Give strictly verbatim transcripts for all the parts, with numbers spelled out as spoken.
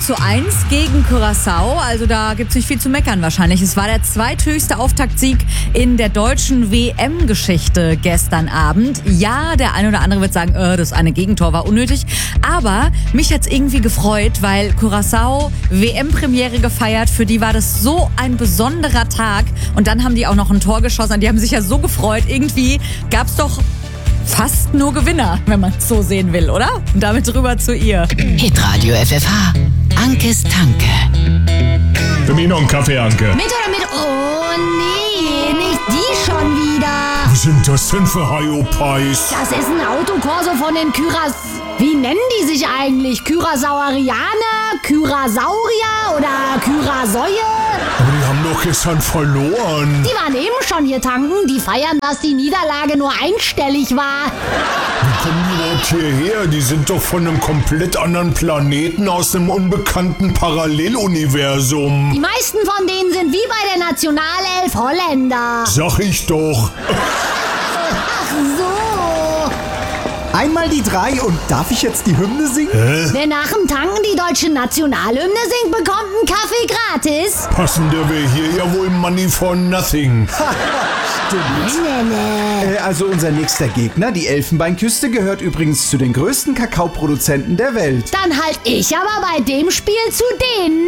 zu eins gegen Curaçao. Also da gibt es nicht viel zu meckern wahrscheinlich. Es war der zweithöchste Auftaktsieg in der deutschen W M-Geschichte gestern Abend. Ja, der eine oder andere wird sagen, äh, das eine Gegentor war unnötig. Aber mich hat's irgendwie gefreut, weil Curaçao W M-Premiere gefeiert. Für die war das so ein besonderer Tag. Und dann haben die auch noch ein Tor geschossen. Die haben sich ja so gefreut. Irgendwie gab's doch fast nur Gewinner, wenn man es so sehen will, oder? Und damit rüber zu ihr. Hitradio F F H. Ankes Tanke. Für mich noch einen Kaffee, Anke. Mit oder mit? Oh nee, nicht die schon wieder. Was sind das denn für Hyopies? Das ist ein Autokorso von den Kyras... Wie nennen die sich eigentlich? Kyrasaurianer? Kyrasaurier oder Kyrasäue? Aber die haben doch gestern verloren. Die waren eben schon hier tanken. Die feiern, dass die Niederlage nur einstellig war. Wie kommen die überhaupt hierher? Die sind doch von einem komplett anderen Planeten aus einem unbekannten Paralleluniversum. Die meisten von denen sind wie bei der Nationalelf Holländer. Sag ich doch. Ach so. Einmal die drei und darf ich jetzt die Hymne singen? Hä? Wer nach dem Tanken die deutsche Nationalhymne singt, bekommt einen Kaffee gratis. Passender wäre hier ja wohl Money for Nothing. Stimmt. Nee, nee. Äh, also unser nächster Gegner, die Elfenbeinküste, gehört übrigens zu den größten Kakaoproduzenten der Welt. Dann halt ich aber bei dem Spiel zu denen.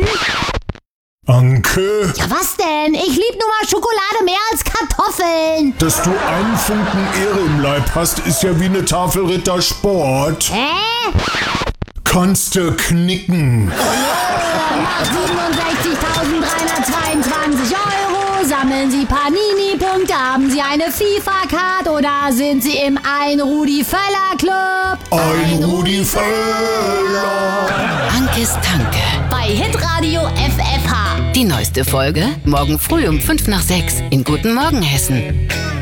Anke, Ja, was denn? Ich lieb nun mal Schokolade mehr als Kartoffeln. dass du einen Funken Ehre im Leib hast, ist ja wie eine Tafel Rittersport. Hä? Kannst du knicken. siebenundsechzigtausenddreihundertzweiundzwanzig Euro. Sammeln Sie Panini-Punkte? Haben Sie eine FIFA-Card? Oder sind Sie im Ein-Rudi-Völler-Club? Ein Rudi Völler. Ankes Tanke. Bei Hitradio F F H. Die neueste Folge morgen früh um fünf nach sechs in Guten Morgen Hessen.